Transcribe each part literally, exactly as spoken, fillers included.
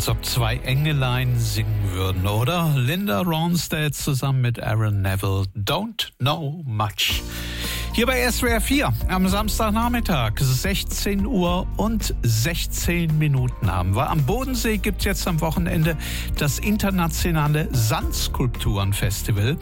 Als ob zwei Engelein singen würden, oder? Linda Ronstadt zusammen mit Aaron Neville. Don't know much. Hier bei S W R vier am Samstagnachmittag, sechzehn Uhr und sechzehn Minuten haben wir. Am Bodensee gibt es jetzt am Wochenende das internationale Sandskulpturenfestival.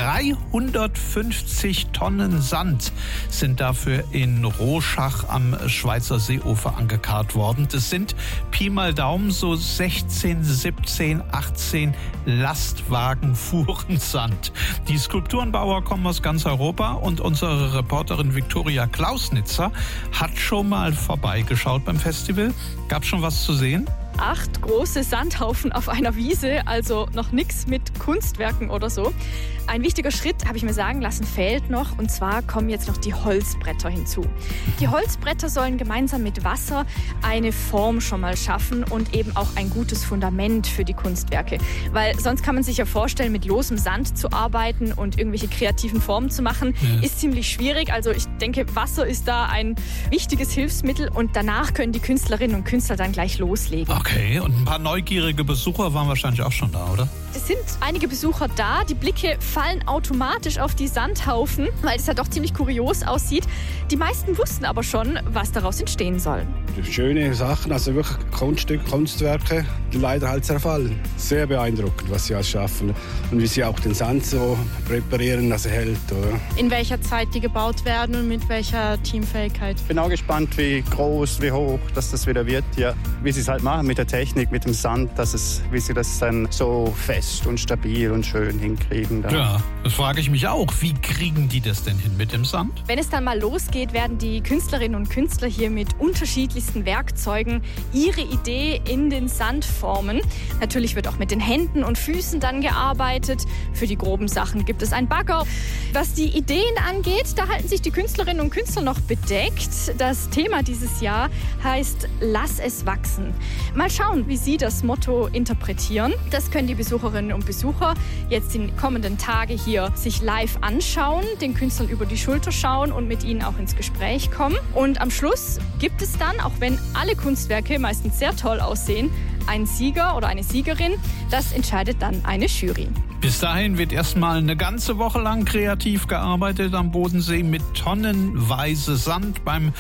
dreihundertfünfzig Tonnen Sand sind dafür in Rorschach am Schweizer Seeufer angekarrt worden. Das sind Pi mal Daumen so sechzehn, siebzehn, achtzehn Lastwagen fuhren Sand. Die Skulpturenbauer kommen aus ganz Europa und unsere Reporterin Viktoria Klausnitzer hat schon mal vorbeigeschaut beim Festival. Gab es schon was zu sehen? Acht große Sandhaufen auf einer Wiese, also noch nichts mit Kunstwerken oder so. Ein wichtiger Schritt, habe ich mir sagen lassen, fehlt noch. Und zwar kommen jetzt noch die Holzbretter hinzu. Die Holzbretter sollen gemeinsam mit Wasser eine Form schon mal schaffen und eben auch ein gutes Fundament für die Kunstwerke. Weil sonst kann man sich ja vorstellen, mit losem Sand zu arbeiten und irgendwelche kreativen Formen zu machen, ja. ist ziemlich schwierig. Also ich denke, Wasser ist da ein wichtiges Hilfsmittel und danach können die Künstlerinnen und Künstler dann gleich loslegen. Okay, und ein paar neugierige Besucher waren wahrscheinlich auch schon da, oder? Es sind einige Besucher da. Die Blicke fallen automatisch auf die Sandhaufen, weil es ja doch ziemlich kurios aussieht. Die meisten wussten aber schon, was daraus entstehen soll. Schöne Sachen, also wirklich Kunststücke, Kunstwerke, die leider halt zerfallen. Sehr beeindruckend, was sie alles schaffen und wie sie auch den Sand so präparieren, dass er hält. Oder? In welcher Zeit die gebaut werden und mit welcher Teamfähigkeit. Ich bin auch gespannt, wie groß, wie hoch dass das wieder wird. Ja, wie sie es halt machen mit der Technik, mit dem Sand, dass es, wie sie das dann so fest und stabil und schön hinkriegen. Dann. Ja, das frage ich mich auch. Wie kriegen die das denn hin mit dem Sand? Wenn es dann mal losgeht, werden die Künstlerinnen und Künstler hier mit unterschiedlichsten Werkzeugen ihre Idee in den Sand formen. Natürlich wird auch mit den Händen und Füßen dann gearbeitet. Für die groben Sachen gibt es einen Bagger. Was die Ideen angeht, da halten sich die Künstlerinnen und Künstler noch bedeckt. Das Thema dieses Jahr heißt Lass es wachsen. Mal schauen, wie Sie das Motto interpretieren. Das können die Besucherinnen und Besucher jetzt in kommenden Tage hier sich live anschauen, den Künstlern über die Schulter schauen und mit ihnen auch ins Gespräch kommen. Und am Schluss gibt es dann, auch wenn alle Kunstwerke meistens sehr toll aussehen, einen Sieger oder eine Siegerin. Das entscheidet dann eine Jury. Bis dahin wird erstmal eine ganze Woche lang kreativ gearbeitet am Bodensee mit tonnenweise Sand beim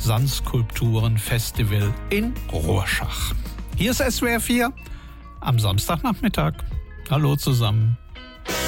Sandskulpturenfestival in Rorschach. Hier ist S W R vier am Samstagnachmittag. Hallo zusammen.